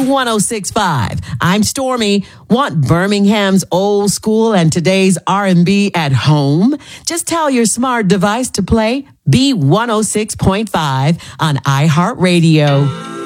B1065. I'm Stormy. Want Birmingham's old school and today's R&B at home? Just tell your smart device to play B106.5 on iHeartRadio.